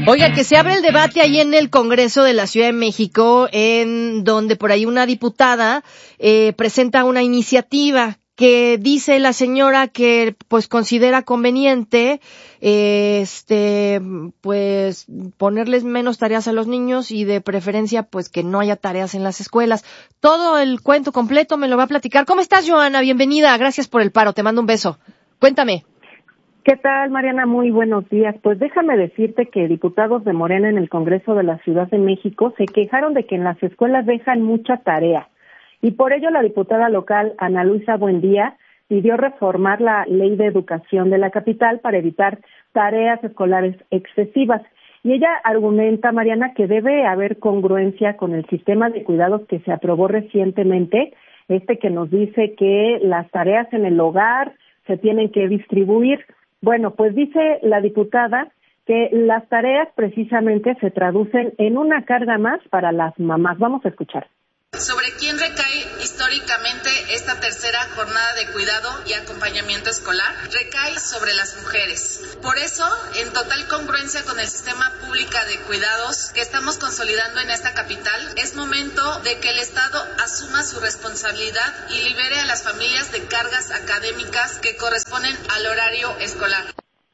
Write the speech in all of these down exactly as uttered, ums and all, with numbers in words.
Oiga, que se abre el debate ahí en el Congreso de la Ciudad de México, en donde por ahí una diputada eh, presenta una iniciativa que dice la señora que pues considera conveniente eh, este pues ponerles menos tareas a los niños y de preferencia pues que no haya tareas en las escuelas. Todo el cuento completo me lo va a platicar. ¿Cómo estás, Joana? Bienvenida. Gracias por el paro. Te mando un beso. Cuéntame. ¿Qué tal, Mariana? Muy buenos días. Pues déjame decirte que diputados de Morena en el Congreso de la Ciudad de México se quejaron de que en las escuelas dejan mucha tarea. Y por ello la diputada local Ana Luisa Buendía pidió reformar la Ley de Educación de la capital para evitar tareas escolares excesivas. Y ella argumenta, Mariana, que debe haber congruencia con el sistema de cuidados que se aprobó recientemente, este que nos dice que las tareas en el hogar se tienen que distribuir. Bueno, pues dice la diputada que las tareas precisamente se traducen en una carga más para las mamás. Vamos a escuchar. ¿Sobre quién recae históricamente esta tercera jornada de cuidado y acompañamiento escolar? Recae sobre las mujeres. Por eso, en total congruencia con el sistema público de cuidados que estamos consolidando en esta capital, es momento de que el Estado asuma su responsabilidad y libere a las familias de cargas académicas que corresponden al horario escolar.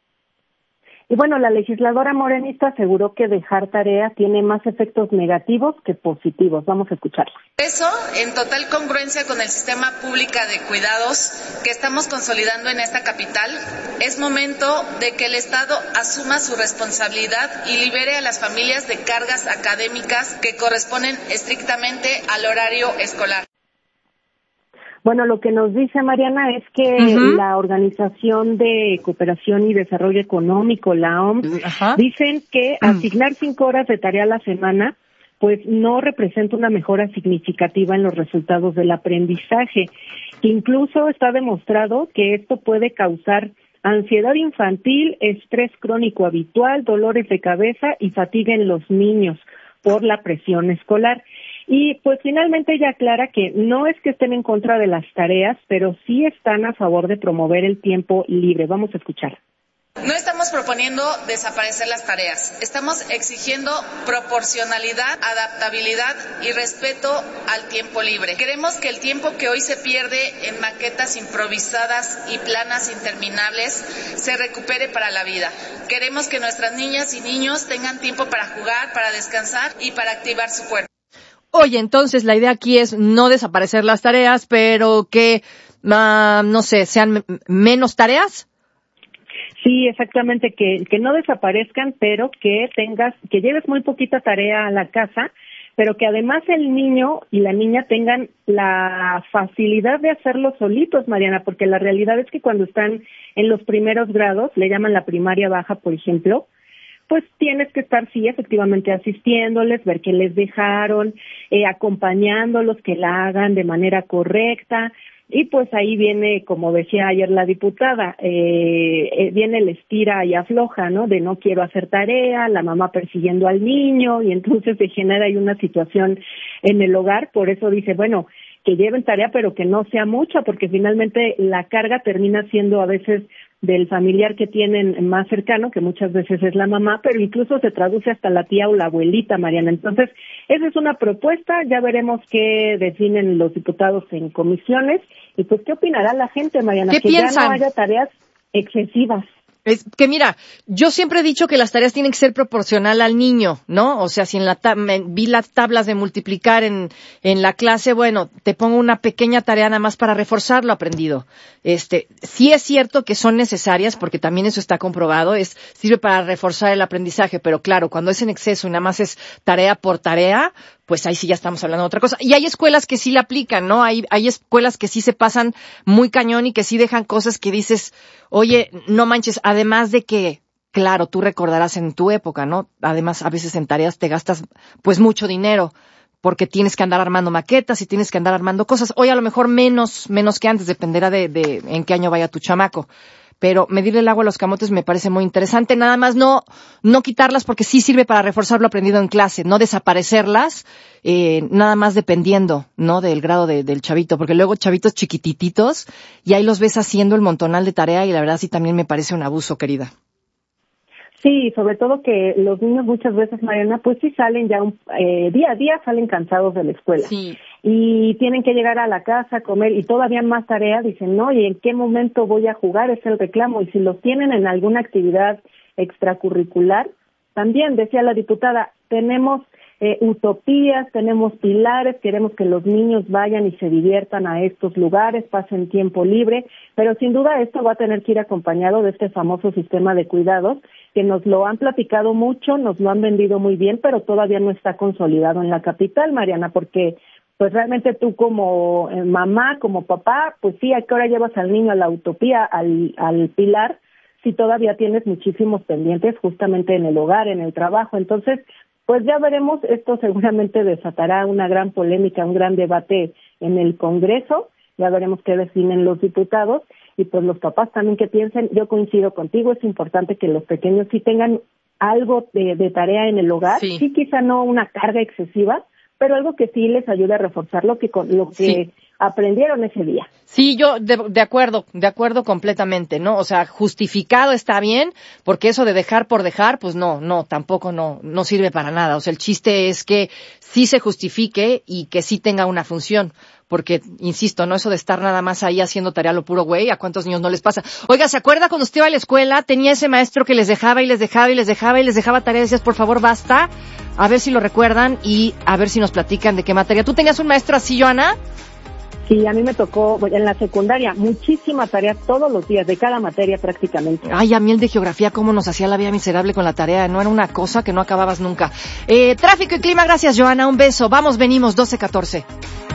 Y bueno, la legisladora morenista aseguró que dejar tarea tiene más efectos negativos que positivos. Vamos a escucharla. Por eso, en total congruencia con el sistema público de cuidados que estamos consolidando en esta capital, es momento de que el Estado asuma su responsabilidad y libere a las familias de cargas académicas que corresponden estrictamente al horario escolar. Bueno, lo que nos dice Mariana es que uh-huh. la Organización de Cooperación y Desarrollo Económico, la O M S, uh-huh. dicen que uh-huh. asignar cinco horas de tarea a la semana pues no representa una mejora significativa en los resultados del aprendizaje. Incluso está demostrado que esto puede causar ansiedad infantil, estrés crónico habitual, dolores de cabeza y fatiga en los niños por la presión escolar. Y pues finalmente ella aclara que no es que estén en contra de las tareas, pero sí están a favor de promover el tiempo libre. Vamos a escuchar. No estamos proponiendo desaparecer las tareas, estamos exigiendo proporcionalidad, adaptabilidad y respeto al tiempo libre. Queremos que el tiempo que hoy se pierde en maquetas improvisadas y planas interminables se recupere para la vida. Queremos que nuestras niñas y niños tengan tiempo para jugar, para descansar y para activar su cuerpo. Oye, entonces la idea aquí es no desaparecer las tareas, pero que, uh, no sé, sean m- menos tareas. Sí, exactamente, que, que no desaparezcan, pero que tengas, que lleves muy poquita tarea a la casa, pero que además el niño y la niña tengan la facilidad de hacerlo solitos, Mariana, porque la realidad es que cuando están en los primeros grados, le llaman la primaria baja, por ejemplo, pues tienes que estar, sí, efectivamente asistiéndoles, ver qué les dejaron, eh, acompañándolos, que la hagan de manera correcta. Y pues ahí viene, como decía ayer la diputada, eh, eh, viene el estira y afloja, ¿no? De no quiero hacer tarea, la mamá persiguiendo al niño, y entonces se genera ahí una situación en el hogar. Por eso dice, bueno, que lleven tarea, pero que no sea mucha, porque finalmente la carga termina siendo a veces del familiar que tienen más cercano, que muchas veces es la mamá, pero incluso se traduce hasta la tía o la abuelita, Mariana. Entonces, esa es una propuesta, ya veremos qué definen los diputados en comisiones, y pues, ¿qué opinará la gente, Mariana? ¿Qué que piensan? Ya no haya tareas excesivas. Es que mira, yo siempre he dicho que las tareas tienen que ser proporcional al niño, ¿no? O sea, si en la ta- me, vi las tablas de multiplicar en, en la clase, bueno, te pongo una pequeña tarea nada más para reforzar lo aprendido. Este, sí es cierto que son necesarias, porque también eso está comprobado, es, sirve para reforzar el aprendizaje, pero claro, cuando es en exceso y nada más es tarea por tarea, pues ahí sí ya estamos hablando de otra cosa. Y hay escuelas que sí la aplican, ¿no? Hay, hay escuelas que sí se pasan muy cañón y que sí dejan cosas que dices, oye, no manches, además de que, claro, tú recordarás en tu época, ¿no? Además, a veces en tareas te gastas, pues, mucho dinero, porque tienes que andar armando maquetas y tienes que andar armando cosas. Hoy a lo mejor menos, menos que antes, dependerá de, de en qué año vaya tu chamaco. Pero medirle el agua a los camotes me parece muy interesante. Nada más no no quitarlas, porque sí sirve para reforzar lo aprendido en clase, no desaparecerlas, eh, nada más dependiendo, ¿no? Del grado de, del chavito, porque luego chavitos chiquitititos y ahí los ves haciendo el montonal de tarea y la verdad sí también me parece un abuso, querida. Sí, sobre todo que los niños muchas veces, Mariana, pues sí salen ya un, eh, día a día salen cansados de la escuela. Sí. Y tienen que llegar a la casa, comer y todavía más tarea. Dicen, no, ¿y en qué momento voy a jugar? Es el reclamo. Y si los tienen en alguna actividad extracurricular, también, decía la diputada, tenemos eh, utopías, tenemos pilares, queremos que los niños vayan y se diviertan a estos lugares, pasen tiempo libre, pero sin duda esto va a tener que ir acompañado de este famoso sistema de cuidados, que nos lo han platicado mucho, nos lo han vendido muy bien, pero todavía no está consolidado en la capital, Mariana, porque pues realmente tú como eh, mamá, como papá, pues sí, ¿a qué hora llevas al niño a la utopía, al, al pilar, si todavía tienes muchísimos pendientes justamente en el hogar, en el trabajo? Entonces, pues ya veremos, esto seguramente desatará una gran polémica, un gran debate en el Congreso, ya veremos qué definen los diputados, y pues los papás también que piensen. Yo coincido contigo, es importante que los pequeños sí tengan algo de, de tarea en el hogar, sí. sí quizá no una carga excesiva, pero algo que sí les ayude a reforzar lo que, lo que sí. aprendieron ese día. Sí, yo de, de acuerdo, de acuerdo completamente, ¿no? O sea, justificado está bien, porque eso de dejar por dejar, pues no, no, tampoco no, no sirve para nada. O sea, el chiste es que sí se justifique y que sí tenga una función. Porque, insisto, no eso de estar nada más ahí haciendo tarea lo puro güey, ¿a cuántos niños no les pasa? Oiga, ¿se acuerda cuando usted iba a la escuela, tenía ese maestro que les dejaba y les dejaba y les dejaba y les dejaba tarea y decías, por favor, basta? A ver si lo recuerdan y a ver si nos platican de qué materia. ¿Tú tenías un maestro así, Joana? Sí, a mí me tocó en la secundaria muchísima tarea todos los días, de cada materia prácticamente. Ay, a mí el de geografía, cómo nos hacía la vida miserable con la tarea, no era una cosa que no acababas nunca. Eh, tráfico y clima, gracias, Joana, un beso. Vamos, venimos, doce catorce.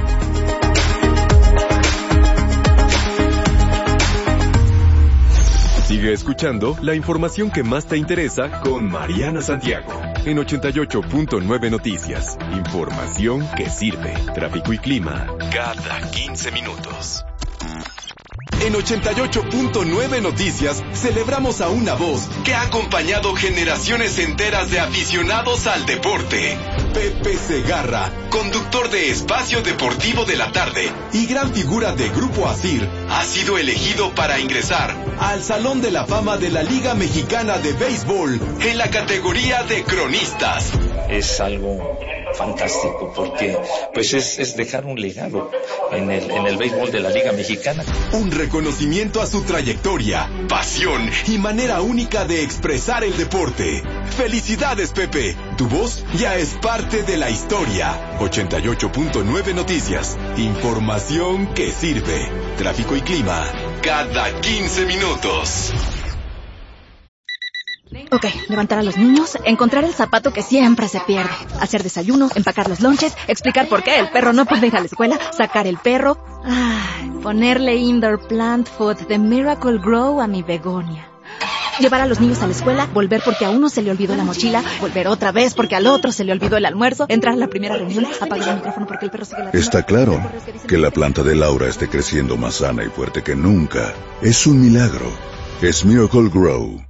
Sigue escuchando la información que más te interesa con Mariana Santiago en ochenta y ocho punto nueve Noticias. Información que sirve. Tráfico y clima cada quince minutos. En ochenta y ocho punto nueve Noticias celebramos a una voz que ha acompañado generaciones enteras de aficionados al deporte. Pepe Segarra, conductor de Espacio Deportivo de la Tarde y gran figura de Grupo Asir, ha sido elegido para ingresar al Salón de la Fama de la Liga Mexicana de Béisbol en la categoría de cronistas. Es algo fantástico porque pues es, es dejar un legado en el, en el béisbol de la Liga Mexicana. Un reconocimiento a su trayectoria, pasión y manera única de expresar el deporte. ¡Felicidades, Pepe! Tu voz ya es parte de la historia. ochenta y ocho punto nueve Noticias. Información que sirve. Tráfico y clima cada quince minutos. Ok, levantar a los niños, encontrar el zapato que siempre se pierde, hacer desayuno, empacar los lonches, explicar por qué el perro no puede ir a la escuela, sacar el perro, ay, ponerle indoor plant food de Miracle Grow a mi begonia. Llevar a los niños a la escuela, volver porque a uno se le olvidó la mochila, volver otra vez porque al otro se le olvidó el almuerzo, entrar a la primera reunión, apagar el micrófono porque el perro sigue la... Está claro que la planta de Laura esté creciendo más sana y fuerte que nunca. Es un milagro. Es Miracle Grow.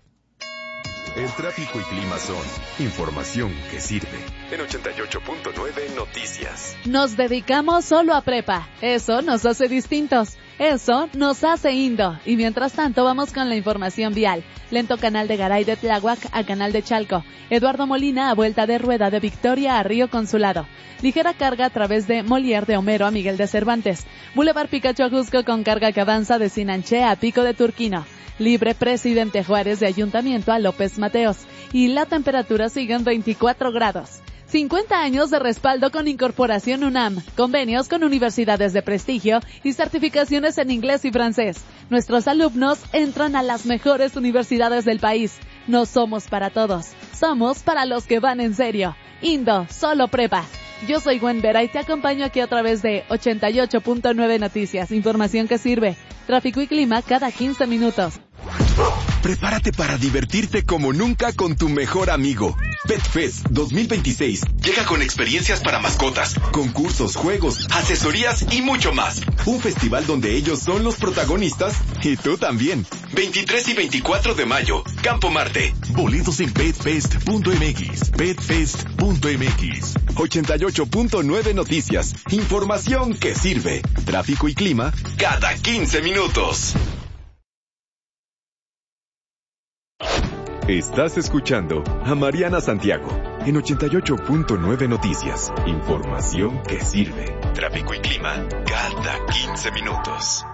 El tráfico y clima son información que sirve. En ochenta y ocho punto nueve Noticias. Nos dedicamos solo a prepa. Eso nos hace distintos. Eso nos hace Indo. Y mientras tanto vamos con la información vial. Lento canal de Garay de Tláhuac a canal de Chalco. Eduardo Molina a vuelta de rueda de Victoria a Río Consulado. Ligera carga a través de Molière de Homero a Miguel de Cervantes. Boulevard Picacho a Jusco con carga que avanza de Sinanché a Pico de Turquino. Libre Presidente Juárez de Ayuntamiento a López Mateos. Y la temperatura sigue en veinticuatro grados. cincuenta años de respaldo con Incorporación UNAM, convenios con universidades de prestigio y certificaciones en inglés y francés. Nuestros alumnos entran a las mejores universidades del país. No somos para todos, somos para los que van en serio. Indo, solo prepa. Yo soy Gwen Vera y te acompaño aquí a través de ochenta y ocho punto nueve Noticias, información que sirve. Tráfico y clima cada quince minutos. Prepárate para divertirte como nunca con tu mejor amigo. Pet Fest dos mil veintiséis llega con experiencias para mascotas, concursos, juegos, asesorías y mucho más. Un festival donde ellos son los protagonistas y tú también. veintitrés y veinticuatro de mayo, Campo Marte. Boletos en pet fest punto m x. pet fest punto m x. ochenta y ocho punto nueve Noticias. Información que sirve. Tráfico y clima cada quince minutos. Estás escuchando a Mariana Santiago en ochenta y ocho punto nueve Noticias. Información que sirve. Tráfico y clima cada quince minutos.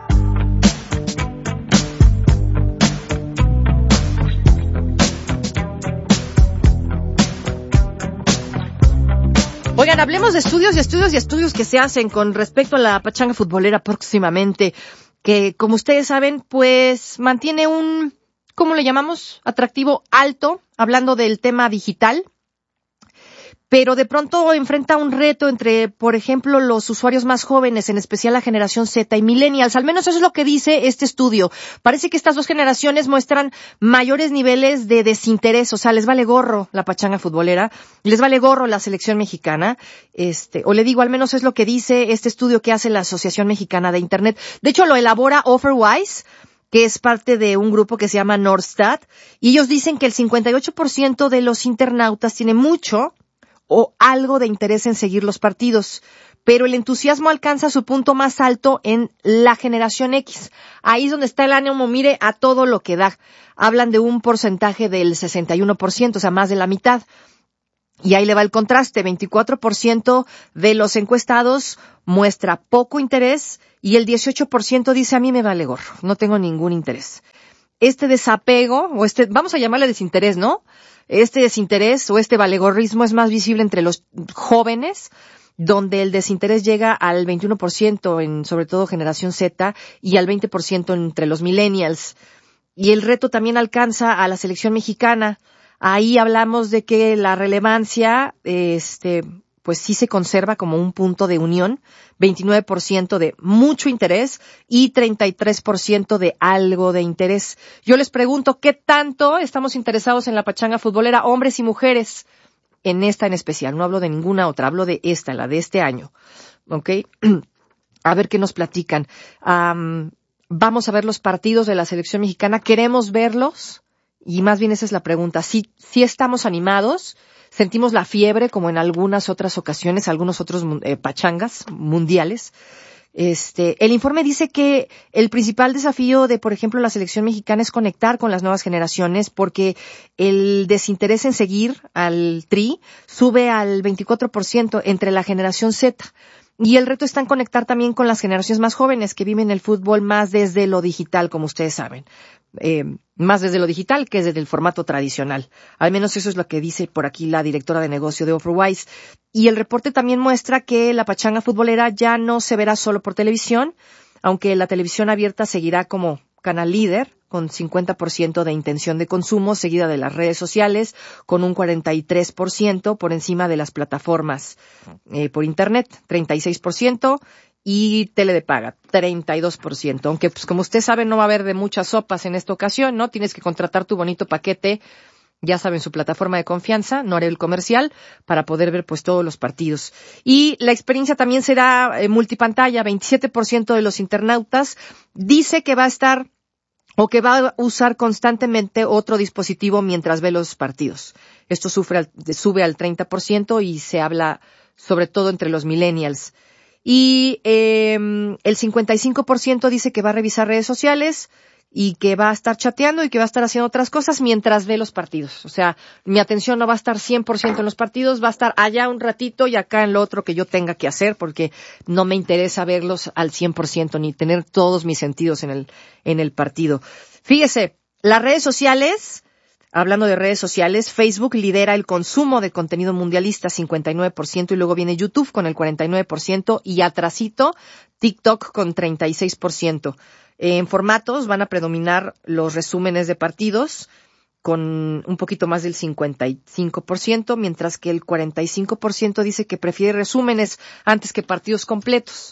Oigan, hablemos de estudios y estudios y estudios que se hacen con respecto a la pachanga futbolera próximamente, que como ustedes saben, pues mantiene un, ¿cómo le llamamos? Atractivo alto, hablando del tema digital, pero de pronto enfrenta un reto entre, por ejemplo, los usuarios más jóvenes, en especial la generación Z y millennials. Al menos eso es lo que dice este estudio. Parece que estas dos generaciones muestran mayores niveles de desinterés, o sea, les vale gorro la pachanga futbolera, les vale gorro la selección mexicana, este, o le digo, al menos es lo que dice este estudio que hace la Asociación Mexicana de Internet. De hecho, lo elabora Offerwise, que es parte de un grupo que se llama Nordstat, y ellos dicen que el cincuenta y ocho por ciento de los internautas tiene mucho o algo de interés en seguir los partidos, pero el entusiasmo alcanza su punto más alto en la generación X. Ahí es donde está el ánimo, mire, a todo lo que da. Hablan de un porcentaje del sesenta y uno por ciento, o sea, más de la mitad. Y ahí le va el contraste, veinticuatro por ciento de los encuestados muestra poco interés y el dieciocho por ciento dice a mí me vale gorro, no tengo ningún interés. Este desapego, o este, vamos a llamarle desinterés, ¿no? Este desinterés o este valegorrismo es más visible entre los jóvenes, donde el desinterés llega al veintiuno por ciento en sobre todo generación Z y al veinte por ciento entre los millennials. Y el reto también alcanza a la selección mexicana. Ahí hablamos de que la relevancia, este, pues sí se conserva como un punto de unión, veintinueve por ciento de mucho interés y treinta y tres por ciento de algo de interés. Yo les pregunto, ¿qué tanto estamos interesados en la pachanga futbolera, hombres y mujeres? En esta en especial, no hablo de ninguna otra, hablo de esta, la de este año, ¿ok? A ver qué nos platican. Um, vamos a ver los partidos de la selección mexicana, ¿queremos verlos? Y más bien esa es la pregunta. Sí, sí estamos animados, sentimos la fiebre como en algunas otras ocasiones, algunos otros eh, pachangas mundiales. Este, el informe dice que el principal desafío de, por ejemplo, la selección mexicana es conectar con las nuevas generaciones porque el desinterés en seguir al Tri sube al veinticuatro por ciento entre la generación Z. Y el reto está en conectar también con las generaciones más jóvenes que viven el fútbol más desde lo digital, como ustedes saben. Eh, más desde lo digital que desde el formato tradicional. Al menos eso es lo que dice por aquí la directora de negocio de Offerwise. Y el reporte también muestra que la pachanga futbolera ya no se verá solo por televisión, aunque la televisión abierta seguirá como canal líder, con cincuenta por ciento de intención de consumo, seguida de las redes sociales, con un cuarenta y tres por ciento por encima de las plataformas eh, por Internet, treinta y seis por ciento, y tele de paga, treinta y dos por ciento. Aunque, pues como usted sabe, no va a haber de muchas sopas en esta ocasión, ¿no? Tienes que contratar tu bonito paquete, ya saben, su plataforma de confianza, no haré el comercial, para poder ver pues todos los partidos. Y la experiencia también será eh, multipantalla, veintisiete por ciento de los internautas dice que va a estar o que va a usar constantemente otro dispositivo mientras ve los partidos. Esto sufre al, sube al treinta por ciento y se habla sobre todo entre los millennials. Y eh, el cincuenta y cinco por ciento dice que va a revisar redes sociales y que va a estar chateando y que va a estar haciendo otras cosas mientras ve los partidos. O sea, mi atención no va a estar cien por ciento en los partidos, va a estar allá un ratito y acá en lo otro que yo tenga que hacer porque no me interesa verlos al cien por ciento ni tener todos mis sentidos en el, en el partido. Fíjese, las redes sociales, hablando de redes sociales, Facebook lidera el consumo de contenido mundialista, cincuenta y nueve por ciento, y luego viene YouTube con el cuarenta y nueve por ciento y atrasito TikTok con treinta y seis por ciento. En formatos van a predominar los resúmenes de partidos con un poquito más del cincuenta y cinco por ciento, mientras que el cuarenta y cinco por ciento dice que prefiere resúmenes antes que partidos completos.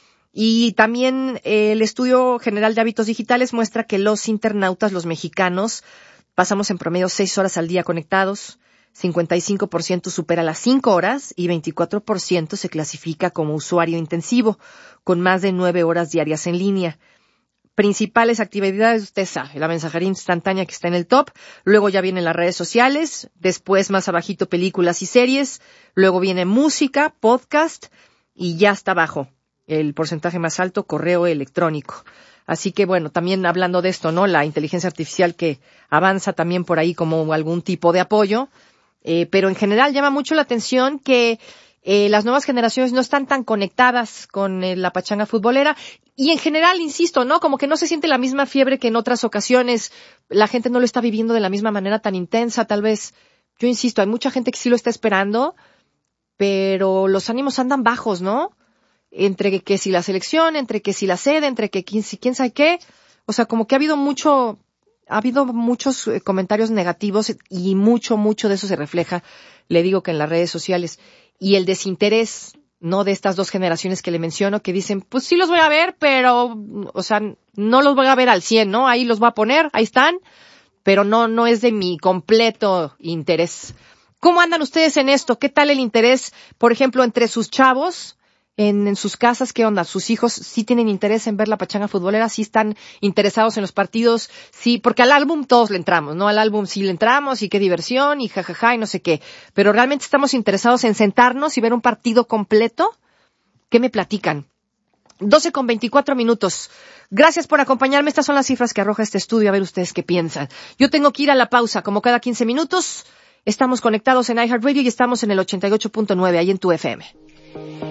Y también eh, el Estudio General de Hábitos Digitales muestra que los internautas, los mexicanos, pasamos en promedio seis horas al día conectados, cincuenta y cinco por ciento supera las cinco horas y veinticuatro por ciento se clasifica como usuario intensivo, con más de nueve horas diarias en línea. Principales actividades, usted sabe, la mensajería instantánea que está en el top, luego ya vienen las redes sociales, después más abajito películas y series, luego viene música, podcast y ya está abajo el porcentaje más alto, correo electrónico. Así que bueno, también hablando de esto, ¿no? La inteligencia artificial que avanza también por ahí como algún tipo de apoyo. Eh, pero en general llama mucho la atención que eh, las nuevas generaciones no están tan conectadas con eh, la pachanga futbolera. Y en general, insisto, ¿no? Como que no se siente la misma fiebre que en otras ocasiones. La gente no lo está viviendo de la misma manera tan intensa, tal vez. Yo insisto, hay mucha gente que sí lo está esperando, pero los ánimos andan bajos, ¿no? Entre que si la selección, entre que si la sede, entre que quién, quién sabe qué. O sea, como que ha habido mucho, ha habido muchos eh, comentarios negativos y mucho, mucho de eso se refleja, le digo que en las redes sociales. Y el desinterés, ¿no? De estas dos generaciones que le menciono, que dicen, pues sí los voy a ver, pero, o sea, no los voy a ver al cien, ¿no? Ahí los voy a poner, ahí están, pero no, no es de mi completo interés. ¿Cómo andan ustedes en esto? ¿Qué tal el interés, por ejemplo, entre sus chavos? En, en sus casas, ¿qué onda? ¿Sus hijos sí tienen interés en ver la pachanga futbolera? ¿Sí están interesados en los partidos? Sí, porque al álbum todos le entramos, ¿no? Al álbum sí le entramos y qué diversión y jajaja y no sé qué. Pero realmente estamos interesados en sentarnos y ver un partido completo. ¿Qué me platican? doce con veinticuatro minutos. Gracias por acompañarme. Estas son las cifras que arroja este estudio. A ver ustedes qué piensan. Yo tengo que ir a la pausa como cada quince minutos. Estamos conectados en iHeartRadio y estamos en el ochenta y ocho punto nueve ahí en tu F M.